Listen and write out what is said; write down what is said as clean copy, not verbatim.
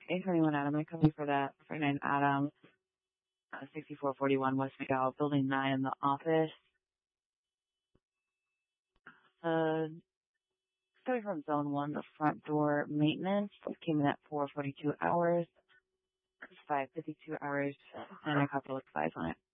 821 Adam, I cover for that. Ferdinand Adam, 6441 West McDowell, Building 9 in the office. Starting from Zone 1, the front door maintenance came in at 442 hours. 552 hours, and I caught the 5 on it.